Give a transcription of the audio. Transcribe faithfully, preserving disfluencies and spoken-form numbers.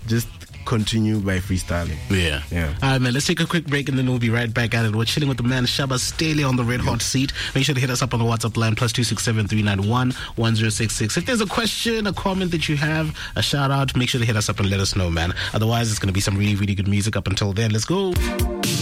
just continue by freestyling. Yeah. Yeah. All right, man, let's take a quick break and then we'll be right back at it. We're chilling with the man Shaba Staley on the Red Hot Seat. Make sure to hit us up on the WhatsApp line, plus two six seven three nine one one zero six six. If there's a question, a comment that you have, a shout out, make sure to hit us up and let us know, man. Otherwise, it's going to be some really, really good music up until then. Let's go.